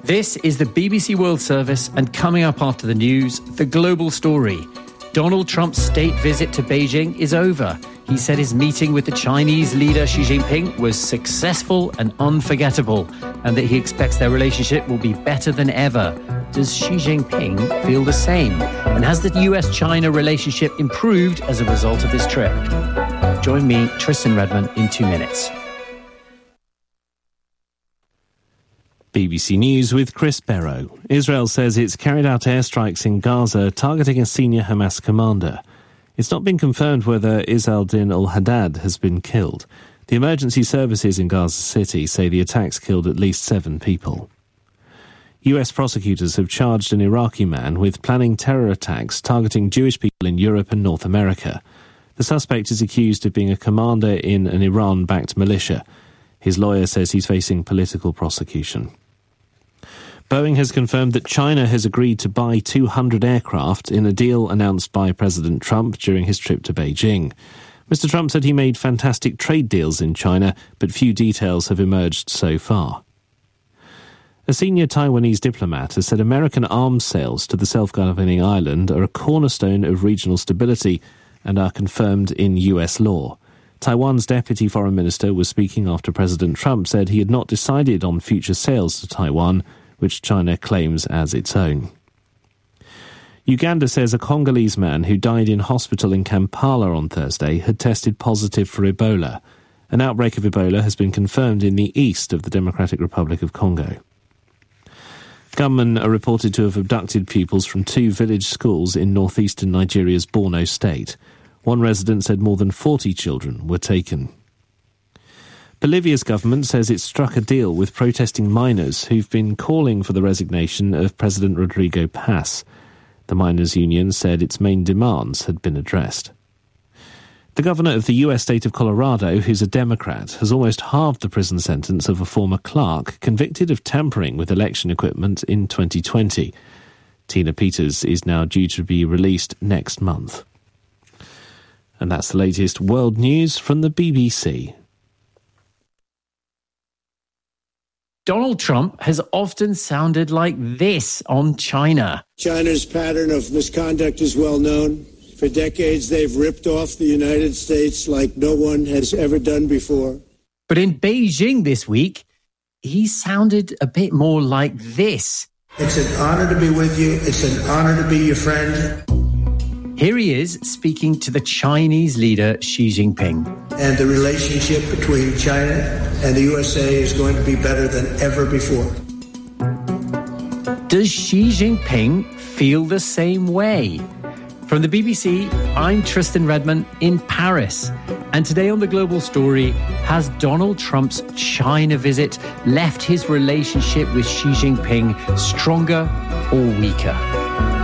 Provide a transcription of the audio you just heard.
This is the BBC World Service, and coming up after the news, the global story. Donald Trump's state visit to Beijing is over. He said his meeting with the Chinese leader Xi Jinping was successful and unforgettable, and that he expects their relationship will be better than ever. Does Xi Jinping feel the same? And has the US-China relationship improved as a result of this trip? Join me, Tristan Redmond, in 2 minutes. BBC News with Chris Barrow. Israel says it's carried out airstrikes in Gaza targeting a senior Hamas commander. It's not been confirmed whether Izz-al-Din al-Haddad has been killed. The emergency services in Gaza City say the attacks killed at least 7 people. US prosecutors have charged an Iraqi man with planning terror attacks targeting Jewish people in Europe and North America. The suspect is accused of being a commander in an Iran-backed militia. His lawyer says he's facing political prosecution. Boeing has confirmed that China has agreed to buy 200 aircraft in a deal announced by President Trump during his trip to Beijing. Mr. Trump said he made fantastic trade deals in China, but few details have emerged so far. A senior Taiwanese diplomat has said American arms sales to the self-governing island are a cornerstone of regional stability and are confirmed in US law. Taiwan's deputy foreign minister was speaking after President Trump said he had not decided on future sales to Taiwan, which China claims as its own. Uganda says a Congolese man who died in hospital in Kampala on Thursday had tested positive for Ebola. An outbreak of Ebola has been confirmed in the east of the Democratic Republic of Congo. Gunmen are reported to have abducted pupils from 2 village schools in northeastern Nigeria's Borno state. One resident said more than 40 children were taken. Bolivia's government says it struck a deal with protesting miners who've been calling for the resignation of President Rodrigo Paz. The miners' union said its main demands had been addressed. The governor of the US state of Colorado, who's a Democrat, has almost halved the prison sentence of a former clerk convicted of tampering with election equipment in 2020. Tina Peters is now due to be released next month. And that's the latest world news from the BBC. Donald Trump has often sounded like this on China. China's pattern of misconduct is well known. For decades, they've ripped off the United States like no one has ever done before. But in Beijing this week, he sounded a bit more like this. It's an honor to be with you. It's an honor to be your friend. Here he is speaking to the Chinese leader Xi Jinping. And the relationship between China and the USA is going to be better than ever before. Does Xi Jinping feel the same way? From the BBC, I'm Tristan Redmond in Paris. And today on The Global Story, has Donald Trump's China visit left his relationship with Xi Jinping stronger or weaker?